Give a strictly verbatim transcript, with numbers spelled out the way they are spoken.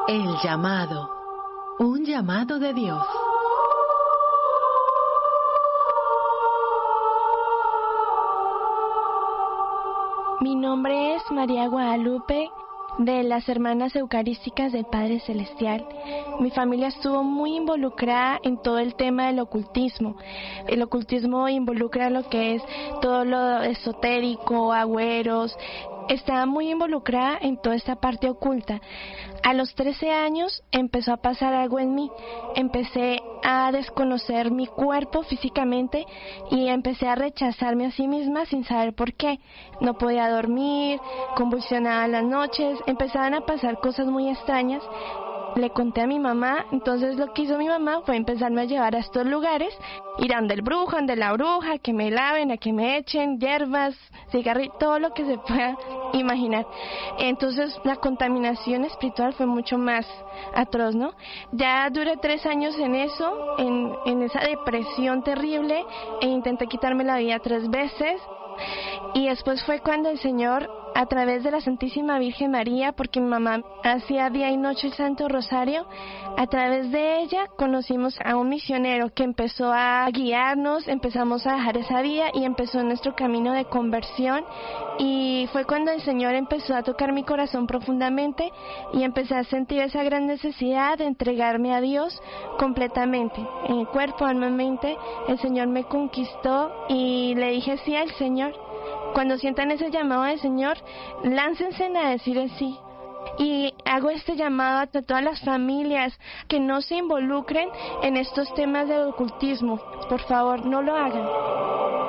El llamado. Un llamado de Dios. Mi nombre es María Guadalupe, de las Hermanas Eucarísticas del Padre Celestial. Mi familia estuvo muy involucrada en todo el tema del ocultismo. El ocultismo involucra lo que es todo lo esotérico, agüeros. Estaba muy involucrada en toda esta parte oculta. A los trece años empezó a pasar algo en mí. Empecé a desconocer mi cuerpo físicamente y empecé a rechazarme a sí misma sin saber por qué. No podía dormir, convulsionaba en las noches, empezaban a pasar cosas muy extrañas. Le conté a mi mamá, entonces lo que hizo mi mamá fue empezarme a llevar a estos lugares, ir a donde el brujo, donde la bruja, que me laven, a que me echen hierbas, cigarrillos, todo lo que se pueda imaginar. Entonces la contaminación espiritual fue mucho más atroz, ¿no? Ya duré tres años en eso, en, en esa depresión terrible, e intenté quitarme la vida tres veces. Y después fue cuando el Señor, a través de la Santísima Virgen María, porque mi mamá hacía día y noche el Santo Rosario, a través de ella conocimos a un misionero que empezó a guiarnos, empezamos a dejar esa vida y empezó nuestro camino de conversión. Y fue cuando el Señor empezó a tocar mi corazón profundamente y empecé a sentir esa gran necesidad de entregarme a Dios completamente, en el cuerpo, alma y mente. El Señor me conquistó y le dije sí al Señor. Cuando sientan ese llamado del Señor, láncense a decir el sí. Y hago este llamado a todas las familias que no se involucren en estos temas del ocultismo. Por favor, no lo hagan.